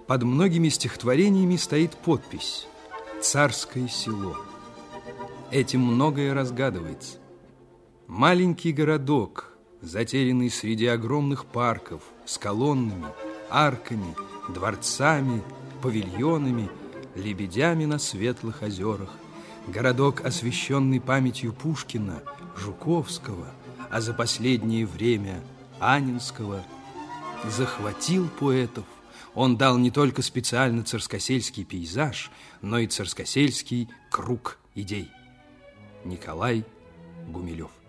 Под многими стихотворениями стоит подпись «Царское село». Этим многое разгадывается. Маленький городок, затерянный среди огромных парков с колоннами, арками, дворцами, павильонами, лебедями на светлых озерах. Городок, освященный памятью Пушкина, Жуковского, а за последнее время Анненского, захватил поэтов. Он дал не только специально царскосельский пейзаж, но и царскосельский круг идей. Николай Гумилев.